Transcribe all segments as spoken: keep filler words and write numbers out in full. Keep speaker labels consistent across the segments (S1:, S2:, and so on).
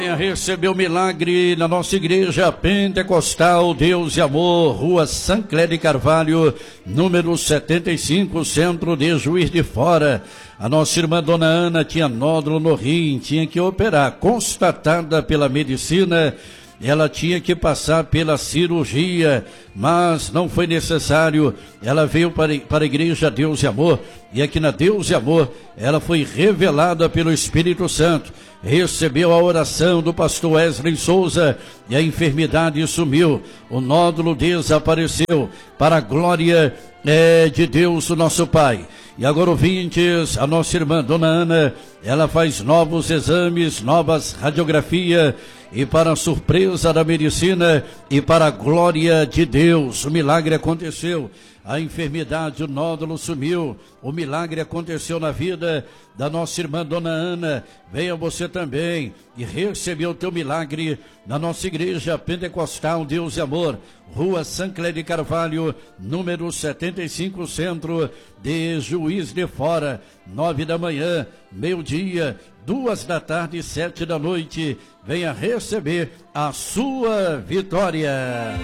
S1: Recebeu milagre na nossa igreja pentecostal Deus e Amor, Rua Sancler de Carvalho, número setenta e cinco, centro de Juiz de Fora. A nossa irmã Dona Ana tinha nódulo no rim, tinha que operar, constatada pela medicina. Ela tinha que passar pela cirurgia, mas não foi necessário. Ela veio para, para a igreja Deus e Amor, e aqui na Deus e Amor, ela foi revelada pelo Espírito Santo. Recebeu a oração do pastor Wesley Souza e a enfermidade sumiu. O nódulo desapareceu para a glória é, de Deus, o nosso Pai. E agora, ouvintes, a nossa irmã Dona Ana, ela faz novos exames, novas radiografias, e para a surpresa da medicina e para a glória de Deus, o milagre aconteceu. A enfermidade, o nódulo sumiu, o milagre aconteceu na vida da nossa irmã Dona Ana. Venha você também e recebeu o teu milagre na nossa igreja pentecostal Deus e Amor, Rua Sancler de Carvalho, número setenta e cinco, centro de Juiz de Fora. Nove da manhã, meio-dia, duas da tarde e sete da noite. Venha receber a sua vitória.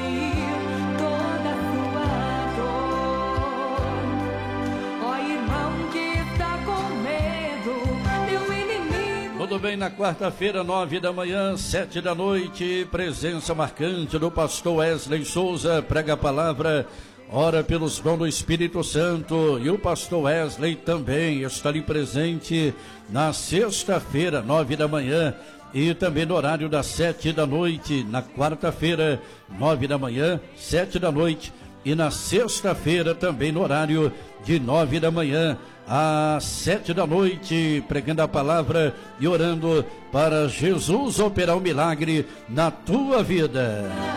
S1: Tudo bem, na quarta-feira, nove da manhã, sete da noite, presença marcante do pastor Wesley Souza, prega a palavra, ora pelos dons do Espírito Santo, e o pastor Wesley também está ali presente na sexta-feira, nove da manhã, e também no horário das sete da noite, na quarta-feira, nove da manhã, sete da noite, e na sexta-feira também no horário de nove da manhã, às sete da noite, pregando a palavra e orando para Jesus operar um milagre na tua vida.